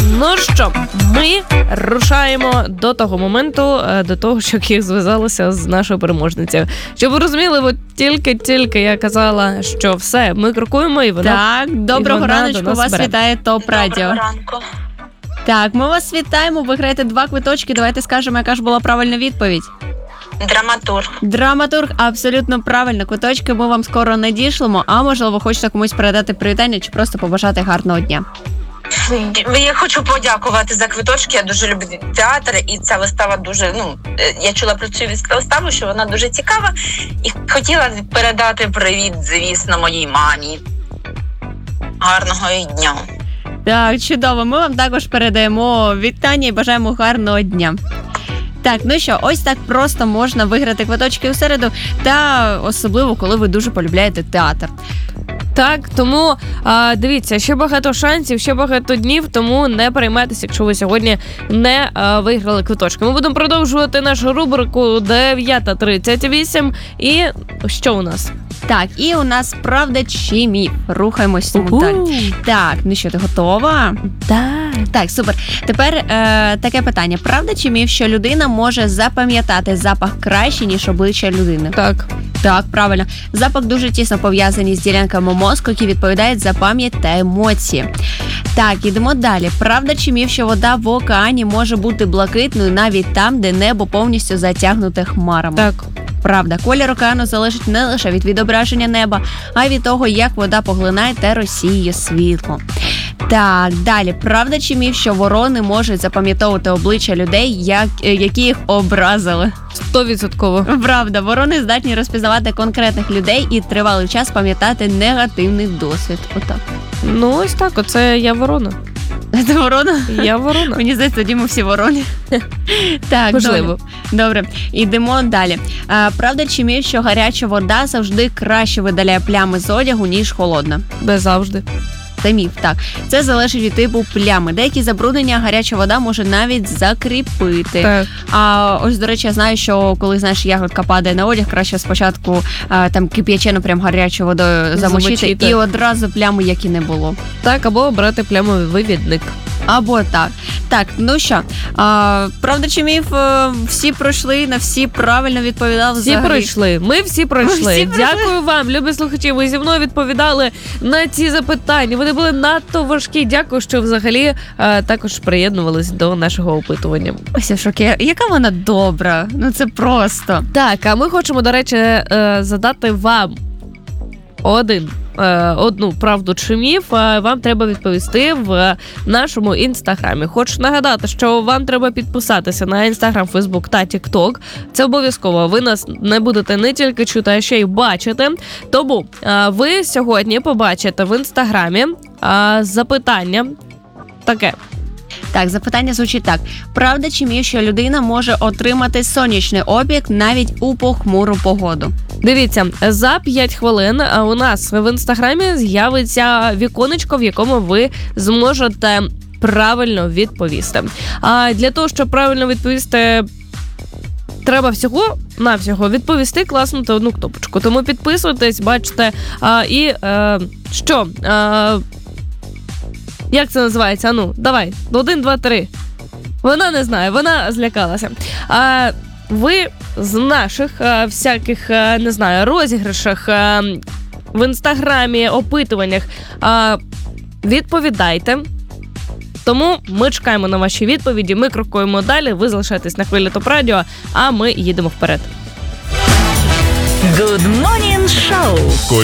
Ну що, ми рушаємо до того моменту, до того, що Київ зв'язалося з нашою переможницею. Щоб ви розуміли, от тільки я казала, що все, ми крокуємо, і вона... Так, доброго раночку, вас бере. вітає ТОП Радіо. Доброго ранку. Так, ми вас вітаємо, ви граєте 2 квиточки, давайте скажемо, яка ж була правильна відповідь. Драматург. Драматург, абсолютно правильно, квиточки ми вам скоро надішлемо, а можливо хочете комусь передати привітання чи просто побажати гарного дня. Я хочу подякувати за квиточки. Я дуже люблю театр, і ця вистава дуже, я чула про цю виставу, що вона дуже цікава, і хотіла передати привіт, звісно, моїй мамі. Гарного їй дня. Так, чудово, ми вам також передаємо вітання і бажаємо гарного дня. Так, ну що, ось так просто можна виграти квиточки у середу, та особливо, коли ви дуже полюбляєте театр. Так, тому дивіться, ще багато шансів, ще багато днів, тому не переймайтеся, якщо ви сьогодні не виграли квиточки. Ми будемо продовжувати нашу рубрику 9:38. І що у нас? Так, і у нас правда чи міф. Рухаємось далі. Так, ну що, ти готова? Так, супер. Тепер таке питання. Правда чи міф, що людина може запам'ятати запах краще, ніж обличчя людини? Так, правильно. Запах дуже тісно пов'язаний з ділянками мозку, які відповідають за пам'ять та емоції. Так, ідемо далі. Правда чи міф, що вода в океані може бути блакитною навіть там, де небо повністю затягнуте хмарами? Так. Правда, колір океану залежить не лише від відображення неба, а й від того, як вода поглинає та розсіює світло. Так, далі. Правда чи міф, що ворони можуть запам'ятовувати обличчя людей, які їх образили? 100%. Правда, ворони здатні розпізнавати конкретних людей і тривалий час пам'ятати негативний досвід. Отак. Ну, ось так, оце я ворона. Ти ворона? Я ворона. Мені здається, тоді ми всі ворони. Так, можливо. Добре, йдемо далі. Правда чи міф, що гаряча вода завжди краще видаляє плями з одягу, ніж холодна? Завжди. Це міф, так. Це залежить від типу плями. Деякі забруднення гаряча вода може навіть закріпити. Так. А ось, до речі, я знаю, що коли, ягодка падає на одяг, краще спочатку там кип'ячену прям гарячою водою замочити і одразу плями, як і не було. Так, або брати плямовий вивідник. Або так. Так, ну що, правда чи міф, всі пройшли, на всі правильно відповідав взагалі? Всі пройшли, ми всі пройшли. Всі Дякую вам, любі слухачі, ви зі мною відповідали на ці запитання. Вони були надто важкі. Дякую, що взагалі також приєднувались до нашого опитування. Ось я в шокі. Яка вона добра, ну це просто. Так, а ми хочемо, до речі, задати вам одну правду чи міф, вам треба відповісти в нашому інстаграмі. Хочу нагадати, що вам треба підписатися на інстаграм, фейсбук та тікток. Це обов'язково. Ви нас не будете не тільки чути, а ще й бачити. Тому ви сьогодні побачите в інстаграмі запитання таке. Так, запитання звучить так. Правда чи міф, що людина може отримати сонячний опік навіть у похмуру погоду? Дивіться, за 5 хвилин у нас в інстаграмі з'явиться віконечко, в якому ви зможете правильно відповісти. А для того, щоб правильно відповісти, треба всього-навсього відповісти, класнути одну кнопочку. Тому підписуйтесь, бачите, як це називається? Давай, 1, 2, 3. Вона не знає, вона злякалася. Ви з наших всяких, не знаю, розіграшах в інстаграмі, опитуваннях відповідайте. Тому ми чекаємо на ваші відповіді, ми крокуємо далі, ви залишайтесь на хвилі ТОП Радіо, а ми їдемо вперед. Good Morning Show.